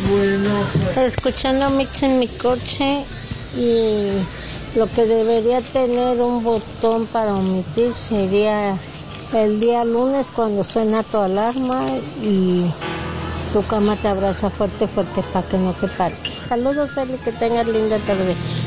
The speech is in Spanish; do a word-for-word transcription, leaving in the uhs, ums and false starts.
Escuchando mix en mi coche y lo que debería tener un botón para omitir sería el día lunes cuando suena tu alarma y tu cama te abraza fuerte, fuerte para que no te pares. Saludos, Eli, que tengas linda tarde.